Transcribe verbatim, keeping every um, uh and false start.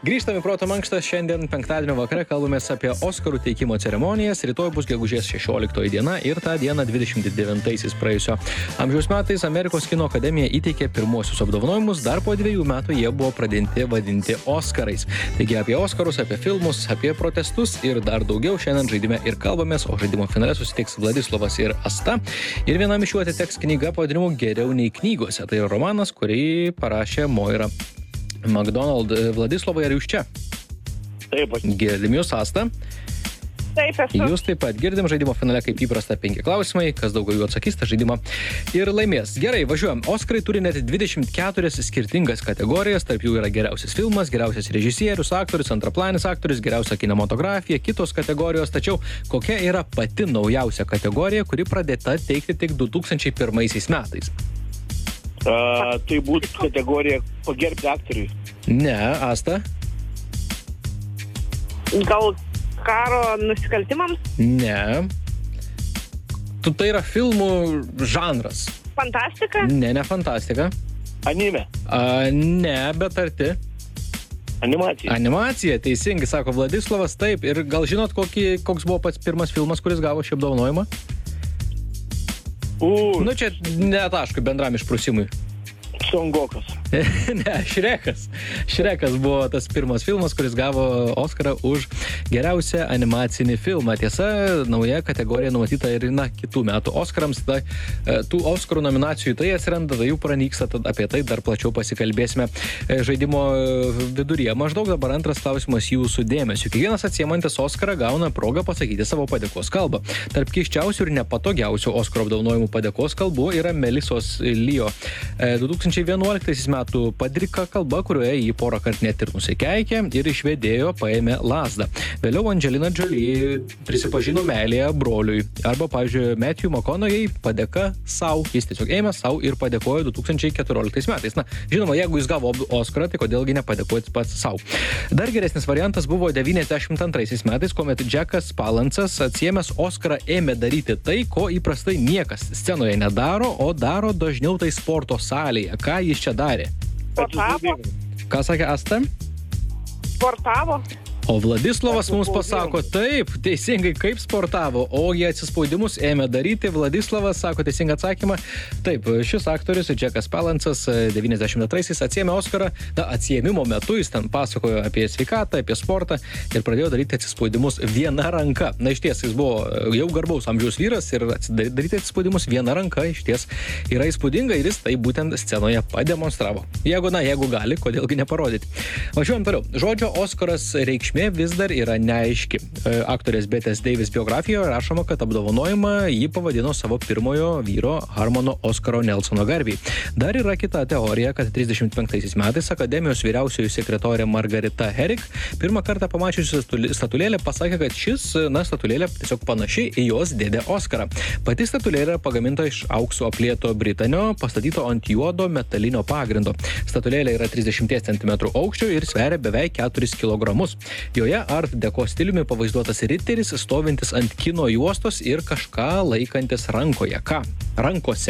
Grįžtame į Proto mankštą. Šiandien penktadienio vakare kalbamės apie Oskarų teikimo ceremonijas. Rytoj bus gegužės šešioliktoji diena ir tą dieną dvidešimt devintaisiais praėjusio amžiaus metais Amerikos kino akademija įteikė pirmuosius apdovanojimus. Dar po dviejų metų jie buvo pradėti vadinti Oskarais. Taigi apie Oskarus, apie filmus, apie protestus ir dar daugiau šiandien žaidime ir kalbamės, o žaidimo finale susitiks Vladislovas ir Asta. Ir vienam iš jų atiteks knyga pavadinimu Geriau nei knygose. Tai yra romanas, kurį parašė Moira McDonald. Vladislovai, ar jūs čia? Taip, aš. Girdim jūs, Asta. Taip, esu. Jūs taip pat girdim žaidimo finale, kaip įprasta, penki klausimai, kas daugiau jų atsakys tą žaidimą ir laimės. Gerai, važiuojam. Oskarai turi net dvidešimt keturias skirtingas kategorijas, tarp jų yra geriausias filmas, geriausias režisierius, aktorius, antraplanis aktorius, geriausia kinematografija, kitos kategorijos, tačiau kokia yra pati naujausia kategorija, kuri pradėta teikti tik du tūkstančiai pirmaisiais metais? A, tai būtų kategorija pagerbti aktoriui. Ne, Asta? Gal karo nusikaltimams? Ne. Tu tai yra filmų žanras. Fantastika? Ne, ne fantastika. Anime. A, ne, bet arti. Animacija. Animacija, teisingai, sako Vladislavas, taip. Ir gal žinot, kokį, koks buvo pats pirmas filmas, kuris gavo šį apdovanojimą? U, Nu, čia ne taškui bendram išprusimui. Songokas. Ne, Šrekas. Šrekas buvo tas pirmas filmas, kuris gavo Oskarą už geriausią animacinį filmą. Tiesa, nauja kategorija numatyta ir na, kitų metų Oskarams. Tai, tų Oskarų nominacijų tai atsiranda, tai jų pranyksta, tad apie tai dar plačiau pasikalbėsime žaidimo viduryje. Maždaug dabar antras klausimas jūsų dėmesio. Kiekvienas atsiemantis Oskarą gauna progą pasakyti savo padėkos kalbą. Tarp keisčiausių ir nepatogiausių Oskaro apdovanojimų padėkos kalbų yra Melisos Leo du tūkstančiai vienuoliktaisiais metų padrika kalba, kurioje jį porą kart net ir nusikeikė ir iš vedėjo paėmė lazdą. Vėliau Angelina Jolie prisipažino meilėje broliui. Arba, pavyzdžiui, Matthew McConaughey padėka sau. Jis tiesiog ėmė sau ir padėkojo du tūkstančiai keturioliktais metais. Na, žinoma, jeigu jis gavo Oskarą, tai kodėlgi nepadėkoti pats sau. Dar geresnis variantas buvo devyniasdešimt antraisiais metais, kuomet Jackas Palancas atsiėmęs Oskarą ėmė daryti tai, ko įprastai niekas scenoje nedaro, o daro dažniau tai sporto salėje. Ką jis čia darė? Sportavo? Ką sakė Asta? Sportavo? O Vladislavas mums pasako, taip, teisingai, kaip sportavo, o jie atsispaudimus ėmė daryti. Vladislavas sako teisingą atsakymą. Taip, šis aktorius, Jackas Palancas, devyniasdešimt antraisiais atsiėmė Oskarą. Na, atsiėmimo metu jis ten pasakojo apie sveikatą, apie sportą ir pradėjo daryti atsispaudimus viena ranka. Na, iš ties, jis buvo jau garbaus amžiaus vyras ir daryti atsispaudimus viena ranka iš ties yra įspūdinga ir jis tai būtent scenoje pademonstravo. Jeigu, na, jeigu gali, kodėlgi neparodyti. Važiuojam toliau. Žodžio Oskaras reikšmė vis dar yra neaiški. Aktorės Betės Davis biografijoje rašoma, kad apdovanojimą jį pavadino savo pirmojo vyro Harmono Oskaro Nelsono garbei. Dar yra kita teorija, kad trisdešimt penktaisiais metais akademijos vyriausioji sekretorė Margarita Herrick pirmą kartą pamačiusi statulėlę pasakė, kad šis, na, statulėlė tiesiog panaši į jos dėdę Oskarą. Pati statulėlė yra pagaminta iš aukso aplieto britanio, pastatyto ant juodo metalinio pagrindo. Statulėlė yra trisdešimt centimetrų aukščio ir sveria beveik keturis kilogramus. Joje art deko stiliumi pavaizduotas riteris, stovintis ant kino juostos ir kažką laikantis rankoje. Ką? Rankose.